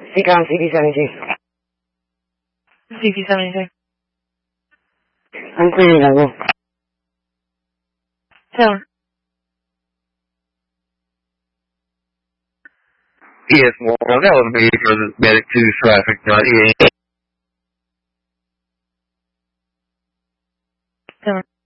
CCOM CP-72. CP-72. I'm clearing level. Tower. Yes, well, that would be for the medic 2 traffic, EA. Tower.